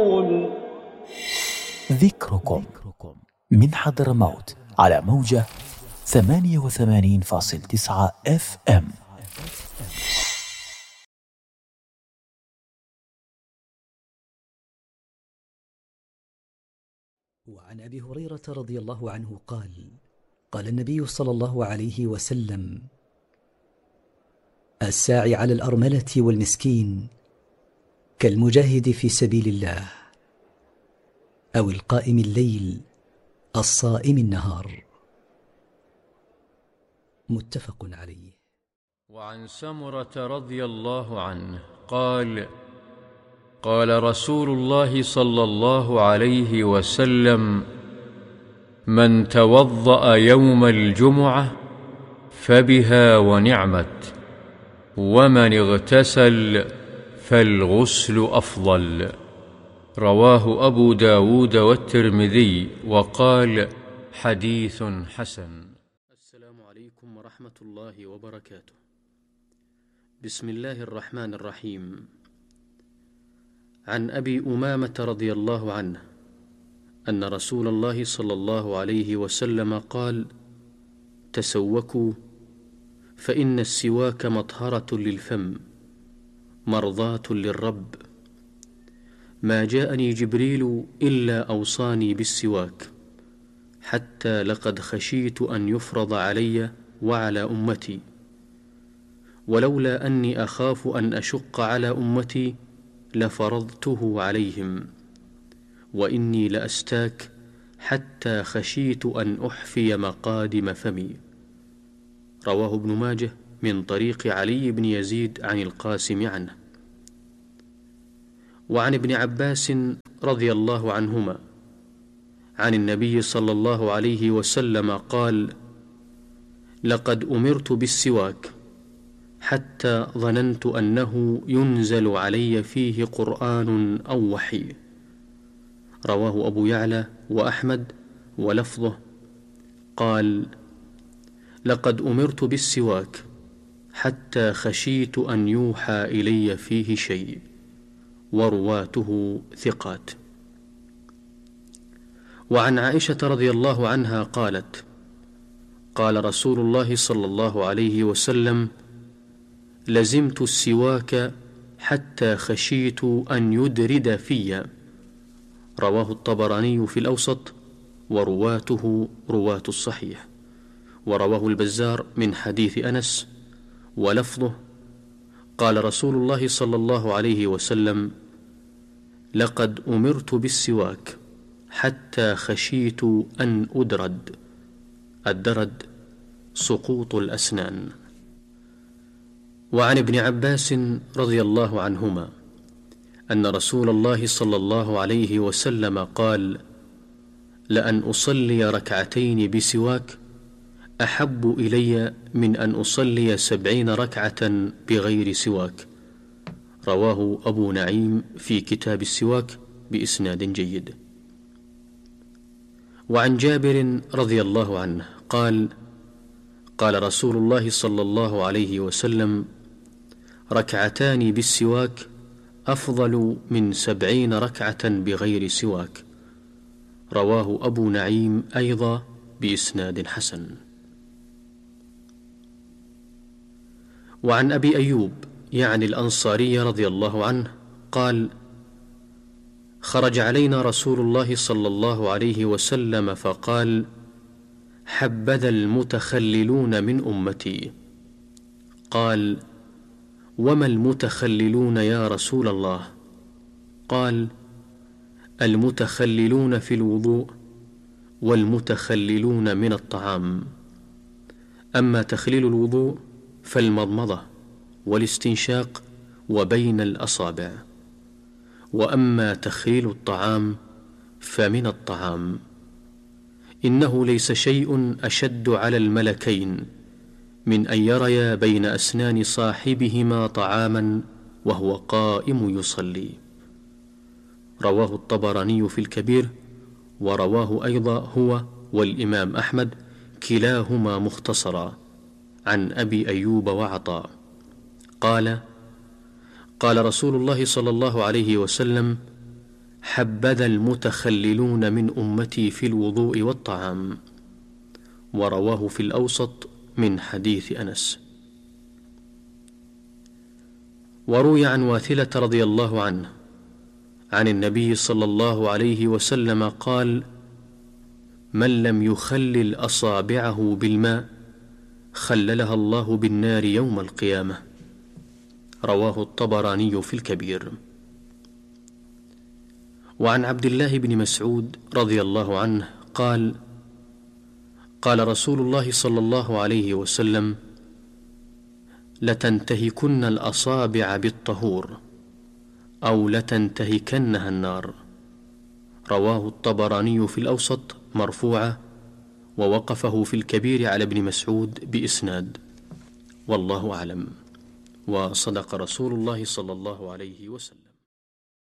ذكركم من حضرموت على موجة 88.9 FM. وعن أبي هريرة رضي الله عنه قال: قال النبي صلى الله عليه وسلم: الساعي على الأرملة والمسكين كالمجاهد في سبيل الله، أو القائم الليل الصائم النهار. متفق عليه. وعن سمرة رضي الله عنه قال: قال رسول الله صلى الله عليه وسلم: من توضأ يوم الجمعة فبها ونعمت، ومن اغتسل فالغسل أفضل. رواه أبو داود والترمذي وقال: حديث حسن. السلام عليكم ورحمة الله وبركاته. بسم الله الرحمن الرحيم. عن أبي أمامة رضي الله عنه أن رسول الله صلى الله عليه وسلم قال: تسوكوا، فإن السواك مطهرة للفم مرضاة للرب. ما جاءني جبريل إلا أوصاني بالسواك، حتى لقد خشيت أن يفرض علي وعلى أمتي، ولولا أني أخاف أن أشق على أمتي لفرضته عليهم، وإني لأستاك حتى خشيت أن أحفي مقادم فمي. رواه ابن ماجه من طريق علي بن يزيد عن القاسم عنه. وعن ابن عباس رضي الله عنهما عن النبي صلى الله عليه وسلم قال: لقد أمرت بالسواك حتى ظننت أنه ينزل علي فيه قرآن أو وحي. رواه أبو يعلى وأحمد ولفظه قال: لقد أمرت بالسواك حتى خشيت أن يوحى إلي فيه شيء. ورواته ثقات. وعن عائشة رضي الله عنها قالت: قال رسول الله صلى الله عليه وسلم: لزمت السواك حتى خشيت أن يدرد في. رواه الطبراني في الأوسط، ورواته رواة الصحيح. ورواه البزار من حديث أنس ولفظه قال رسول الله صلى الله عليه وسلم: لقد أمرت بالسواك حتى خشيت أن أدرد. الدرد سقوط الأسنان. وعن ابن عباس رضي الله عنهما أن رسول الله صلى الله عليه وسلم قال: لأن أصلي ركعتين بسواك أحب إلي من أن أصلي 70 ركعة بغير سواك. رواه أبو نعيم في كتاب السواك بإسناد جيد. وعن جابر رضي الله عنه قال: قال رسول الله صلى الله عليه وسلم: ركعتان بالسواك أفضل من 70 ركعة بغير سواك. رواه أبو نعيم أيضا بإسناد حسن. وعن أبي أيوب يعني الأنصاري رضي الله عنه قال: خرج علينا رسول الله صلى الله عليه وسلم فقال: حبذا المتخللون من أمتي. قال: وما المتخللون يا رسول الله؟ قال: المتخللون في الوضوء والمتخللون من الطعام. أما تخليل الوضوء فالمضمضة والاستنشاق وبين الأصابع، وأما تخليل الطعام فمن الطعام. إنه ليس شيء أشد على الملكين من أن يريا بين أسنان صاحبهما طعاما وهو قائم يصلي. رواه الطبراني في الكبير، ورواه أيضا هو والإمام أحمد كلاهما مختصرا عن أبي أيوب وعطاء قال: قال رسول الله صلى الله عليه وسلم: حبذا المتخللون من أمتي في الوضوء والطعام. ورواه في الأوسط من حديث أنس. وروي عن واثلة رضي الله عنه عن النبي صلى الله عليه وسلم قال: من لم يخلل أصابعه بالماء خللها الله بالنار يوم القيامة. رواه الطبراني في الكبير. وعن عبد الله بن مسعود رضي الله عنه قال: قال رسول الله صلى الله عليه وسلم: لتنتهكن الأصابع بالطهور أو لتنتهكنها النار. رواه الطبراني في الأوسط مرفوعة، ووقفه في الكبير على ابن مسعود بإسناد. والله أعلم. وصدق رسول الله صلى الله عليه وسلم.